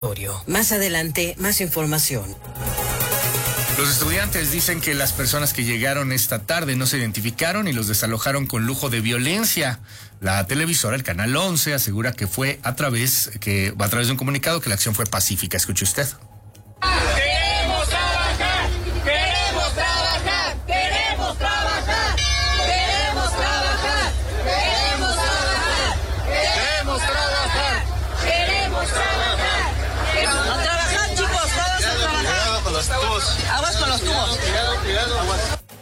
Más adelante, más información. Los estudiantes dicen que las personas que llegaron esta tarde no se identificaron y los desalojaron con lujo de violencia. La televisora, el Canal 11, asegura que fue a través de un comunicado que la acción fue pacífica. Escuche usted. ¡Queremos trabajar! ¡Queremos trabajar! ¡Queremos trabajar! ¡Queremos trabajar! ¡Queremos trabajar! ¡Queremos trabajar! ¡Queremos trabajar! A trabajar, chicos, todos a trabajar. Cuidado con los tubos. Aguas con los tubos. Cuidado, aguas.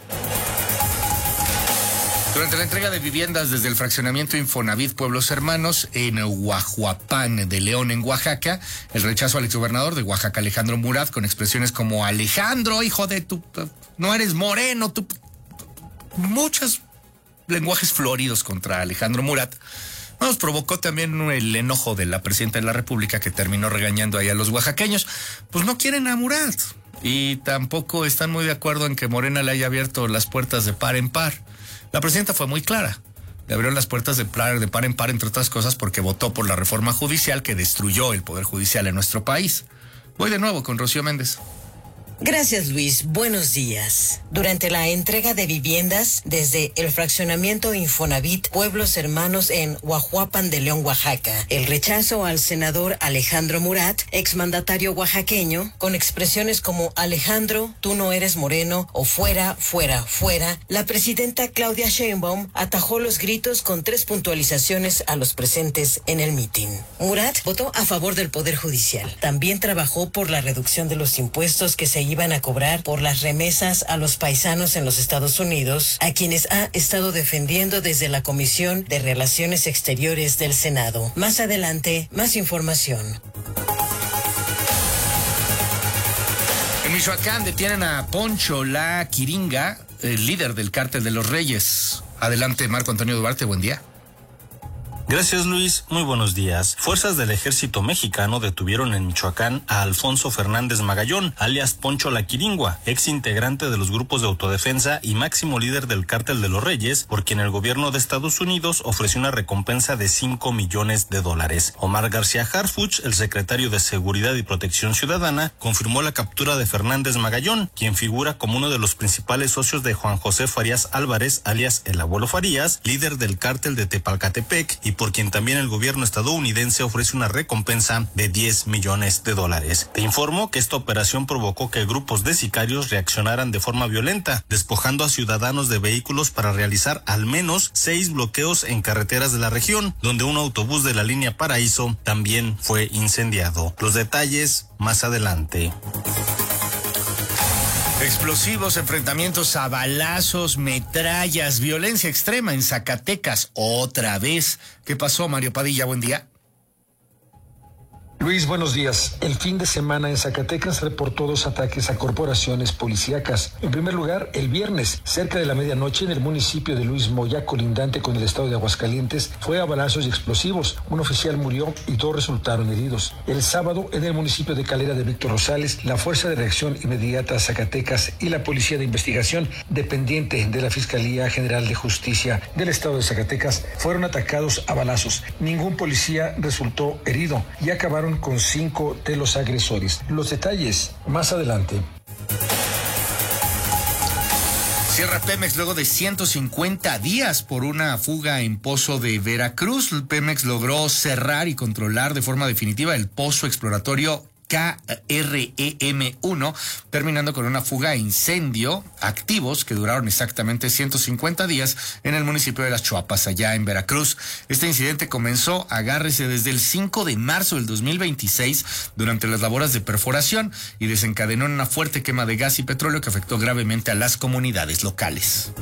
Durante la entrega de viviendas desde el fraccionamiento Infonavit Pueblos Hermanos en Huajuapan de León, en Oaxaca, el rechazo al exgobernador de Oaxaca, Alejandro Murat, con expresiones como Alejandro, hijo de tu... no eres moreno, tú... muchos lenguajes floridos contra Alejandro Murat. Nos provocó también el enojo de la presidenta de la República, que terminó regañando ahí a los oaxaqueños. Pues no quieren a Murat y tampoco están muy de acuerdo en que Morena le haya abierto las puertas de par en par. La presidenta fue muy clara. Le abrió las puertas de par en par, entre otras cosas, porque votó por la reforma judicial que destruyó el poder judicial en nuestro país. Voy de nuevo con Rocío Méndez. Gracias, Luis. Buenos días. Durante la entrega de viviendas desde el fraccionamiento Infonavit Pueblos Hermanos en Huajuapan de León, Oaxaca, el rechazo al senador Alejandro Murat, exmandatario oaxaqueño, con expresiones como Alejandro, tú no eres moreno o fuera, fuera, fuera, la presidenta Claudia Sheinbaum atajó los gritos con 3 puntualizaciones a los presentes en el mitin. Murat votó a favor del Poder Judicial. También trabajó por la reducción de los impuestos que se iban a cobrar por las remesas a los paisanos en los Estados Unidos, a quienes ha estado defendiendo desde la Comisión de Relaciones Exteriores del Senado. Más adelante, más información. En Michoacán detienen a Poncho La Quiringa, el líder del Cártel de los Reyes. Adelante, Marco Antonio Duarte, buen día. Gracias, Luis. Muy buenos días. Fuerzas del ejército mexicano detuvieron en Michoacán a Alfonso Fernández Magallón, alias Poncho La Quiringua, ex integrante de los grupos de autodefensa y máximo líder del Cártel de los Reyes, por quien el gobierno de Estados Unidos ofreció una recompensa de $5 millones. Omar García Harfuch, el secretario de Seguridad y Protección Ciudadana, confirmó la captura de Fernández Magallón, quien figura como uno de los principales socios de Juan José Farías Álvarez, alias el Abuelo Farías, líder del Cártel de Tepalcatepec, y por quien también el gobierno estadounidense ofrece una recompensa de $10 millones. Te informo que esta operación provocó que grupos de sicarios reaccionaran de forma violenta, despojando a ciudadanos de vehículos para realizar al menos 6 bloqueos en carreteras de la región, donde un autobús de la línea Paraíso también fue incendiado. Los detalles más adelante. Explosivos, enfrentamientos a balazos, metrallas, violencia extrema en Zacatecas. Otra vez. ¿Qué pasó, Mario Padilla? Buen día. Luis, buenos días. El fin de semana en Zacatecas reportó 2 ataques a corporaciones policíacas. En primer lugar, el viernes, cerca de la medianoche, en el municipio de Luis Moya, colindante con el estado de Aguascalientes, fue a balazos y explosivos. Un oficial murió y 2 resultaron heridos. El sábado, en el municipio de Calera de Víctor Rosales, la Fuerza de Reacción Inmediata Zacatecas y la Policía de Investigación, dependiente de la Fiscalía General de Justicia del estado de Zacatecas, fueron atacados a balazos. Ningún policía resultó herido y acabaron con 5 de los agresores. Los detalles más adelante. Cierra Pemex luego de 150 días por una fuga en pozo de Veracruz. Pemex logró cerrar y controlar de forma definitiva el pozo exploratorio KREM-1, terminando con una fuga e incendio activos que duraron exactamente 150 días en el municipio de Las Chuapas, allá en Veracruz. Este incidente comenzó, agárrese, desde el 5 de marzo del 2026 durante las labores de perforación y desencadenó en una fuerte quema de gas y petróleo que afectó gravemente a las comunidades locales.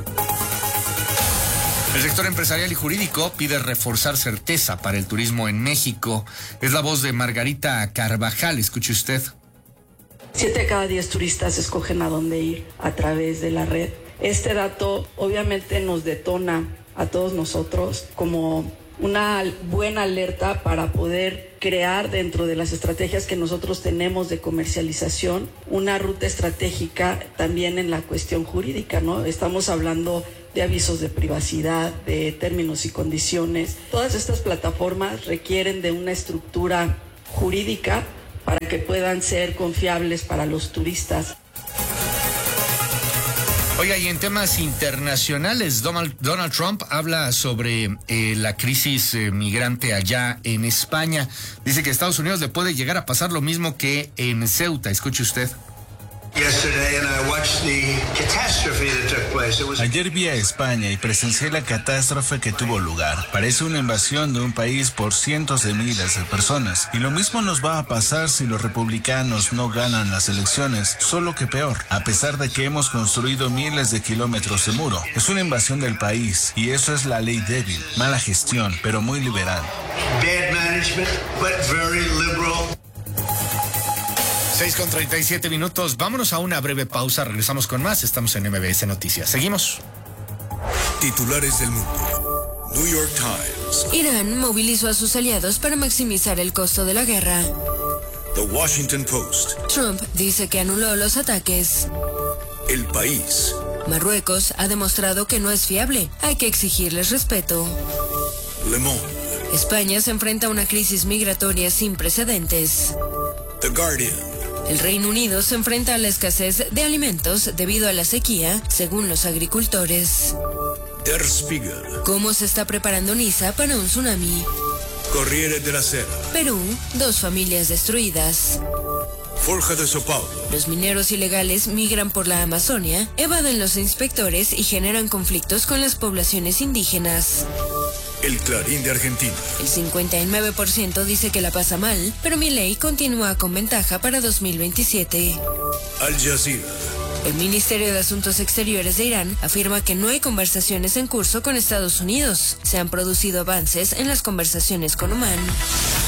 El sector empresarial y jurídico pide reforzar certeza para el turismo en México. Es la voz de Margarita Carvajal. Escuche usted. 7 de cada 10 turistas escogen a dónde ir a través de la red. Este dato obviamente nos detona a todos nosotros como una buena alerta para poder crear dentro de las estrategias que nosotros tenemos de comercialización una ruta estratégica también en la cuestión jurídica, ¿no? Estamos hablando de avisos de privacidad, de términos y condiciones. Todas estas plataformas requieren de una estructura jurídica para que puedan ser confiables para los turistas. Oiga, y en temas internacionales, Donald Trump habla sobre la crisis migrante allá en España. Dice que a Estados Unidos le puede llegar a pasar lo mismo que en Ceuta. Escuche usted. Ayer vi a España y presencié la catástrofe que tuvo lugar. Parece una invasión de un país por cientos de miles de personas. Y lo mismo nos va a pasar si los republicanos no ganan las elecciones, solo que peor. A pesar de que hemos construido miles de kilómetros de muro, es una invasión del país y eso es la ley débil. Mala gestión, pero muy liberal. Bad management, but very liberal. 6:37. Vámonos a una breve pausa. Regresamos con más. Estamos en MBS Noticias. Seguimos. Titulares del mundo. New York Times. Irán movilizó a sus aliados para maximizar el costo de la guerra. The Washington Post. Trump dice que anuló los ataques. El País. Marruecos ha demostrado que no es fiable. Hay que exigirles respeto. Le Monde. España se enfrenta a una crisis migratoria sin precedentes. The Guardian. El Reino Unido se enfrenta a la escasez de alimentos debido a la sequía, según los agricultores. Der Spiegel. ¿Cómo se está preparando Niza para un tsunami? Corriere della Sera. Perú, 2 familias destruidas. Forja de São Paulo. Los mineros ilegales migran por la Amazonia, evaden los inspectores y generan conflictos con las poblaciones indígenas. El Clarín de Argentina. El 59% dice que la pasa mal, pero Milei continúa con ventaja para 2027. Al Jazeera. El Ministerio de Asuntos Exteriores de Irán afirma que no hay conversaciones en curso con Estados Unidos. Se han producido avances en las conversaciones con Omán.